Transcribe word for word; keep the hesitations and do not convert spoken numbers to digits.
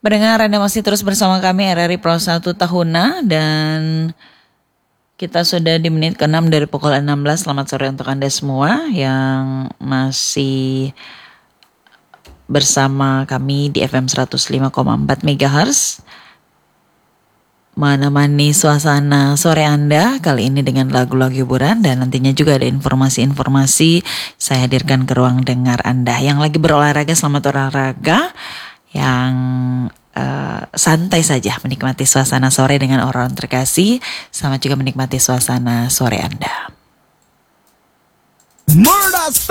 Pendengar, Anda masih terus bersama kami R R I Pro satu Tahuna dan kita sudah di menit keenam dari pukul enam belas. Selamat sore untuk Anda semua yang masih bersama kami di F M seratus lima koma empat megahertz. Menemani suasana sore Anda kali ini dengan lagu-lagu hiburan dan nantinya juga ada informasi-informasi saya hadirkan ke ruang dengar Anda. Yang lagi berolahraga, selamat olahraga. Yang uh, santai saja menikmati suasana sore dengan orang terkasih, sama juga menikmati suasana sore Anda. Murder